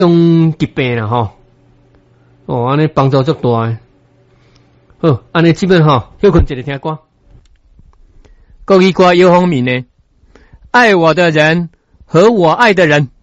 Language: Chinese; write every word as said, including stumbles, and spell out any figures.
种疾病啦吼，哦，安尼帮助足大诶。好，安尼基本吼，休困一个听歌。 国语歌有方面呢，爱我的人和我爱的人。